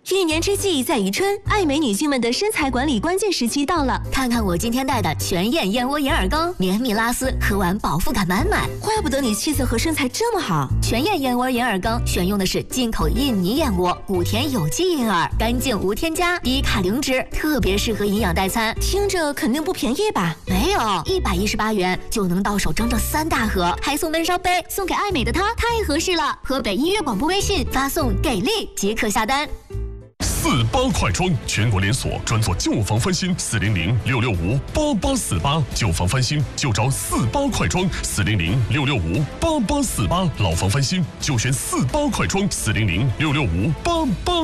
一年之计在于春，爱美女性们的身材管理关键时期到了。 看看我今天带的全燕燕窝银耳羹，绵密拉丝，喝完饱腹感满满。 怪不得你气色和身材这么好。 全燕燕窝银耳羹选用的是进口印尼燕窝，谷田有机银耳，干净无添加，低卡零脂，特别适合营养代餐。 听着肯定不便宜吧？ 没有，118元就能到手整整3大盒，还送闷烧杯，送给爱美的她太合适了。河北音乐广播微信发送给力即可下单。 48快装全国连锁，专做旧房翻新，400-665-8848，旧房翻新就找48快装，400-665-8848，老房翻新就选48快装，400-665-88。